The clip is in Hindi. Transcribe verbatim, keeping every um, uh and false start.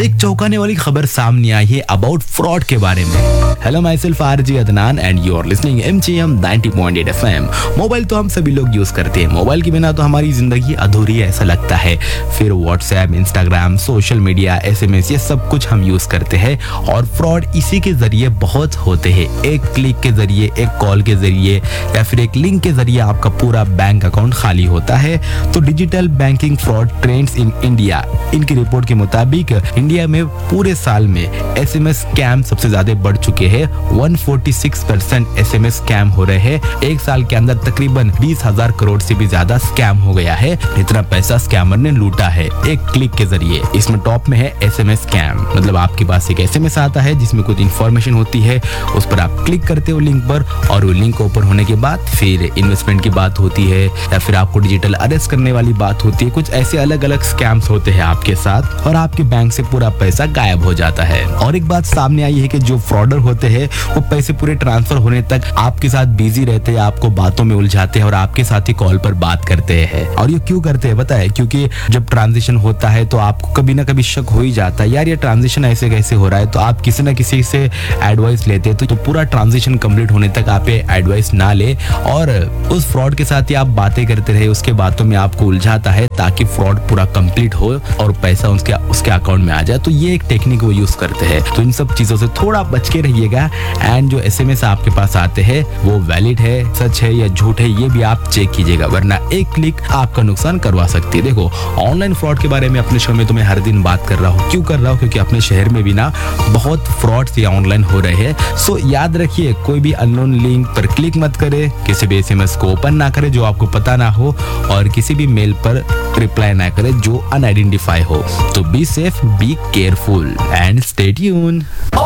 एक चौंकाने वाली खबर सामने आई है अबाउट फ्रॉड के बारे में। Hello my self RJ Adnan and you are listening MGM ninety point eight FM. Mobile तो हम सभी लोग यूज करते हैं, मोबाइल के बिना तो हमारी जिंदगी अधूरी है ऐसा लगता है। फिर WhatsApp, Instagram, social media, SMS, ये सब कुछ हम यूज करते हैं और फ्रॉड इसी के जरिए बहुत होते हैं। एक क्लिक के जरिए, एक कॉल के जरिए या फिर एक लिंक के जरिए आपका पूरा बैंक अकाउंट खाली होता है। तो digital banking fraud trends in India, इनकी रिपोर्ट के मुताबिक इंडिया में पूरे साल में एसएमएस स्कैम सबसे ज्यादा बढ़ चुके हैं। एक सौ छियालीस परसेंट एसएमएस स्कैम हो रहे हैं। एक साल के अंदर तकरीबन बीस हजार करोड़ से भी ज्यादा स्कैम हो गया है। इतना पैसा स्कैमर ने लूटा है एक क्लिक के जरिए। इसमें टॉप में है एसएमएस स्कैम, मतलब आपके पास एक एसएमएस आता है जिसमें कुछ इन्फॉर्मेशन होती है, उस पर आप क्लिक करते हो लिंक पर और वो लिंक ओपन होने के बाद फिर इन्वेस्टमेंट की बात होती है या फिर आपको डिजिटल अरेस्ट करने वाली बात होती है। कुछ ऐसे अलग अलग स्कैम्स होते हैं आपके साथ और आपके बैंक से पूरा पैसा गायब हो जाता है। और एक बात सामने आई है कि जो फ्रॉडर होते हैं वो पैसे पूरे ट्रांसफर होने तक आपके साथ बिजी रहते हैं, आपको बातों में उलझाते हैं और आपके साथ ही कॉल पर बात करते हैं। और ये क्यों करते हैं पता है? क्योंकि जब ट्रांजेक्शन होता है तो आपको कभी ना कभी शक हो ही जाता है, यार ये ट्रांजेक्शन ऐसे कैसे हो रहा है। तो आप किसी ना किसी से एडवाइस लेते हैं, तो पूरा ट्रांजेक्शन कंप्लीट होने तक आप एडवाइस ना ले और उस फ्रॉड के साथ ही आप बातें करते रहे, उसके बातों में आपको उलझाता है ताकि फ्रॉड पूरा कंप्लीट हो और पैसा उसके उसके अकाउंट में आ जाए। तो ये एक टेक्निक वो यूज करते हैं। तो इन सब चीजों से थोड़ा बच के रहिएगा। एंड जो एसएमएस आपके पास आते हैं वो वैलिड है, सच है या झूठ है, ये भी आप चेक कीजिएगा, वरना एक क्लिक आपका नुकसान करवा सकती है। देखो, ऑनलाइन फ्रॉड के बारे में अपने शो में तुम्हें हर दिन बात कर रहा हूँ। क्यों कर रहा हूँ? क्योंकि अपने शहर में भी ना बहुत फ्रॉड से ऑनलाइन हो रहे हैं। सो याद रखिए, कोई भी अननोन लिंक पर क्लिक मत करे, किसी भी एसएमएस को ओपन ना करे जो आपको पता ना हो और किसी भी मेल पर रिप्लाई ना करे जो अनआइडेंटिफाई हो। तो be safe, be careful and stay tuned.